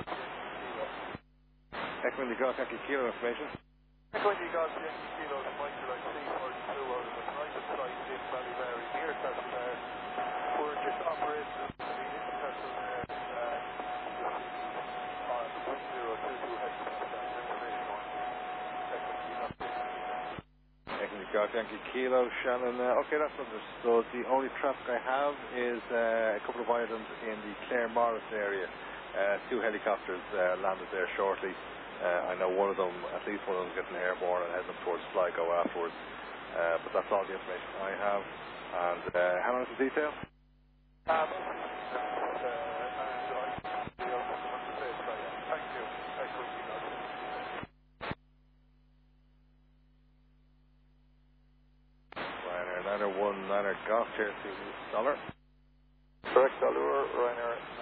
Echo Indy Golf Yankee Kilo information. Echo Indy Golf Yankee Kilo, the Michael C42 out of the private site in Ballymary, near Castle there. We're just operating the lead into Castle there. On 1022 heading to information on Echo Indy Golf Echo Indy Golf Yankee Kilo, Shannon. Okay, that's understood. The only traffic I have is a couple of items in the Clare Morris area. 2 helicopters landed there shortly. I know one of them, at least one of them, is getting airborne and heading up towards Sligo afterwards. But that's all the information I have. And how long is the detail? Thank you. Ryanair 901 Golf Chair to $1. Correct, Ryanair